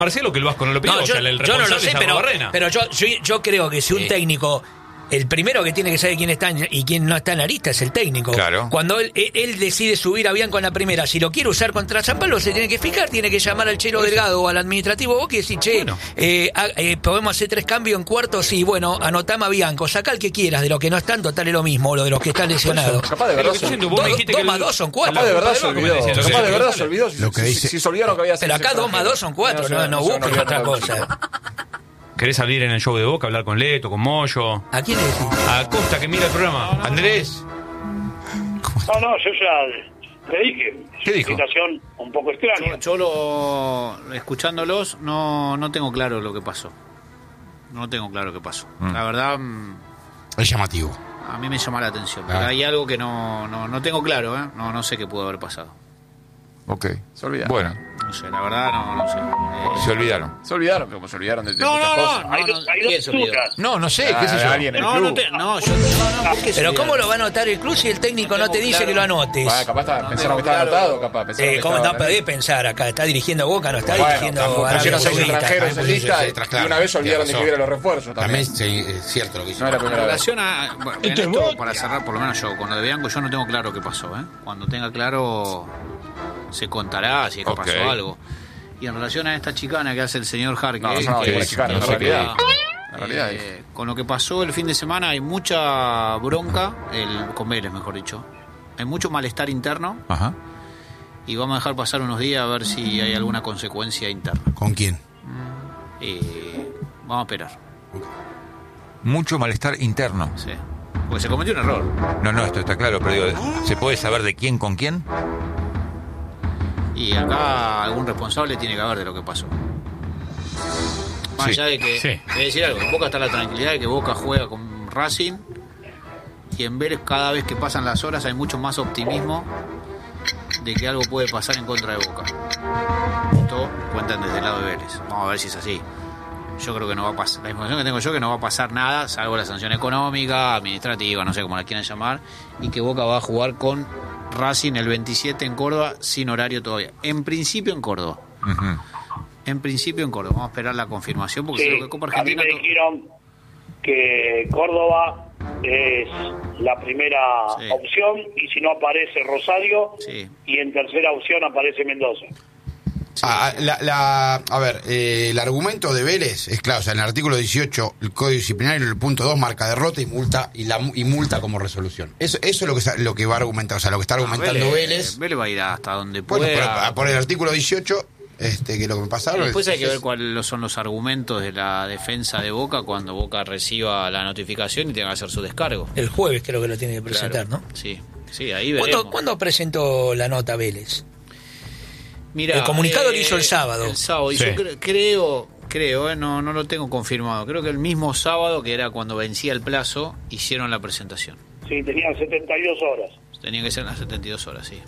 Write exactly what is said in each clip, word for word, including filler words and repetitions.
Marcelo que el Vasco no lo pidió, No, yo, o sea, el yo no lo sé, pero, Barrena. pero yo, yo, yo creo que si un Sí. técnico, el primero que tiene que saber quién está en- y quién no está en la lista es el técnico. Claro. Cuando él, él, él decide subir a Bianco en la primera, si lo quiere usar contra San Pablo, se tiene que fijar, tiene que llamar al Chelo Delgado o al administrativo Boca y decir, che, Bueno. eh, ah, eh, podemos hacer tres cambios en cuartos, sí, bueno, anotame a Bianco, saca el que quieras, de los que no están, total es lo mismo, lo de los que están lesionados. Capaz de Es lo verdad que se- estoy diciendo, vos me Dos- dijiste dos que más el- dos son cuatro. capaz de verdad se Culpa del olvidó. Vasco, me decías, Capaz lo de que- verdad se olvidó. Si, Lo que si- dice- si se olvidaron que había seis Pero acá dos más extranjeros. dos son cuatro, se- no, no se busques olvidaron otra de cosa. ¿Querés salir en el show de Boca, hablar con Leto, con Moyo? ¿A quién le decís? A Costa que mira el programa. Andrés, No, no, yo ya le dije. ¿Qué dijo? Situación un poco extraña. Yo, yo lo, escuchándolos, no, no tengo claro lo que pasó. No tengo claro qué pasó. Mm. La verdad, mm, Es llamativo. a mí me llama la atención. Pero Ah. hay algo que no, no, no tengo claro, ¿eh? No, no sé qué pudo haber pasado. ok. Se olvidaron. Bueno, No sé, la verdad, no, no sé. Eh, se olvidaron. Se olvidaron, como se olvidaron de, de No, muchas no, no, cosas. no, Hay, no, dos- hay ¿quién dos se olvidó? dudas. No, no sé, Ah, qué sé yo. alguien en el No, club. no, te, no, yo, no, no, ¿por qué se Pero olvidaron? ¿cómo lo va a anotar el club si el técnico no, te tengo dice claro. que lo anotes? Ah, capaz estaba- No pensaron que tengo estaba claro. anotado, capaz. pensaron Eh, que ¿Cómo estaba no podés pensar acá? Está dirigiendo Boca, no está Bueno, dirigiendo tampoco Arabia pusieron seis Saudita. extranjeros en También lista pusieron seis, y claro, una vez se olvidaron de tiene escribir a razón. los refuerzos También también. sí, es cierto lo que hizo. No era la En primera vez. relación a. Bueno, en esto, para cerrar, por lo menos yo, con lo de Bianco, yo no tengo claro qué pasó, ¿eh? Cuando tenga claro, se contará si es que Ok. pasó algo. Y en relación a esta chicana que hace el señor Jarque, No, eso no, que ninguna es- chicana, que en es realidad. una- En realidad eh, con lo que pasó el fin de semana hay mucha bronca, el, con Vélez mejor dicho, hay mucho malestar interno Ajá. y vamos a dejar pasar unos días a ver si hay alguna consecuencia interna. ¿Con quién? Y vamos a esperar, Mucho malestar interno. sí. Porque se cometió un error. No, no, esto está claro, pero digo, ¿se puede saber de quién con quién? Y acá algún responsable tiene que haber de lo que pasó. Más Sí, allá de que, sí. te voy a decir algo, en Boca está la tranquilidad de que Boca juega con Racing y en Vélez cada vez que pasan las horas hay mucho más optimismo de que algo puede pasar en contra de Boca. Esto cuentan desde el lado de Vélez. Vamos a ver si es así. Yo creo que no va a pasar, la información que tengo yo es que no va a pasar nada, salvo la sanción económica, administrativa, no sé cómo la quieran llamar, y que Boca va a jugar con Racing el veintisiete en Córdoba, sin horario todavía. En principio en Córdoba. Ujú. En principio en Córdoba. Vamos a esperar la confirmación porque Sí, creo que Copa a mí Argentina... me to- dijeron que Córdoba es la primera Sí. opción y si no aparece Rosario Sí. y en tercera opción aparece Mendoza. Ah, la, la- a ver, eh, el argumento de Vélez es claro, o sea, en el artículo dieciocho, el Código Disciplinario, en el punto dos, marca derrota y multa y la y multa como resolución. Eso, eso es lo que, sa- lo que va a argumentar, o sea, lo que está argumentando Vélez. Vélez va a ir hasta donde Bueno, pueda. por, por el artículo dieciocho, este, que lo que me Y pasaron. después es- hay que ver es- cuáles son los argumentos de la defensa de Boca cuando Boca reciba la notificación y tenga que hacer su descargo. El jueves creo que lo tiene que presentar, Claro. ¿no? Sí, sí, ahí veremos. ¿Cuándo, ¿Cuándo presentó la nota Vélez? Mirá, El comunicado lo hizo el sábado. El sábado. Y Sí. yo cre- creo, creo, eh, no, no lo tengo confirmado. Creo que el mismo sábado, que era cuando vencía el plazo, hicieron la presentación. Sí, tenían setenta y dos horas. Tenían que ser las setenta y dos horas, sí.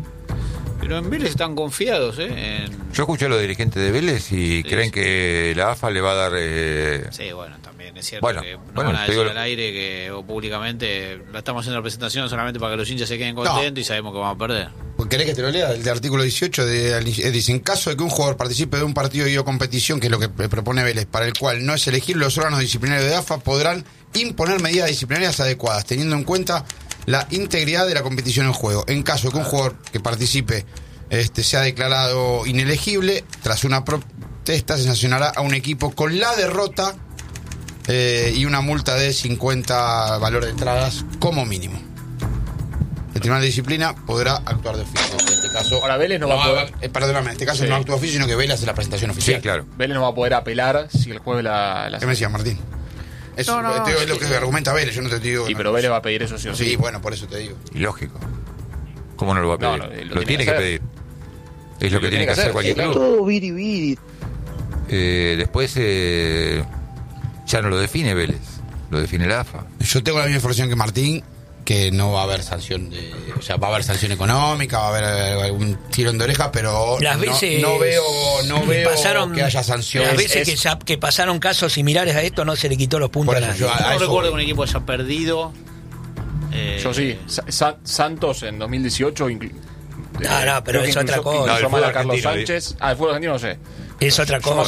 Pero en Vélez están confiados, ¿eh? En... Yo escuché a los dirigentes de Vélez y Sí, creen sí. que la A F A le va a dar... eh, Sí, bueno, también es cierto Bueno, que no bueno, van a te decir digo- al aire que, o públicamente, la estamos haciendo la presentación solamente para que los hinchas se queden contentos y sabemos que vamos a perder. Pues, ¿querés que te lo lea? El de artículo dieciocho de, eh, dice, en caso de que un jugador participe de un partido y o competición, que es lo que propone Vélez, para el cual no es elegible, los órganos disciplinarios de A F A podrán imponer medidas disciplinarias adecuadas, teniendo en cuenta la integridad de la competición en juego. En caso de que un jugador que participe este, sea declarado inelegible, tras una protesta se sancionará a un equipo con la derrota eh, y una multa de cincuenta valor de entradas como mínimo. El Tribunal de Disciplina podrá actuar de oficio. En este caso, Ahora, Vélez no va a poder- eh, perdóname, en este caso Sí. no actúa de oficio, sino que Vélez hace la presentación Sí, oficial. claro. Vélez no va a poder apelar si el jueves la... la ¿Qué me decías, Martín? Eso No, no, te digo, no, es lo que argumenta Vélez, yo no te digo. Y no. pero Vélez va a pedir eso sí o sí. Sí, bueno, por eso te digo. Y lógico. ¿Cómo no lo va a No, pedir? no, lo lo, tiene tiene que que hacer. pedir. Es lo que tiene que hacer cualquier sí, club. claro. Todo viri viri. Eh, después eh, ya no lo define Vélez, lo define la A F A. Yo tengo la misma información que Martín, que no va a haber sanción de, o sea, va a haber sanción económica, va a haber eh, algún tirón de oreja, pero Las no, veces no veo, no veo pasaron, que haya sanciones. Las veces Es- que, sa- que pasaron casos similares a esto no se le quitó los puntos Por a eso, nadie. yo a- No eso recuerdo que voy. un equipo haya perdido. eh, Yo sí. Sa- Sa- Santos en dos mil dieciocho... inclu- No, no, pero creo que es otra incluyó- cosa. incluyó No, el mal fútbol a Carlos argentino, Sánchez. Ah, el fútbol argentino no sé. Es otra cosa.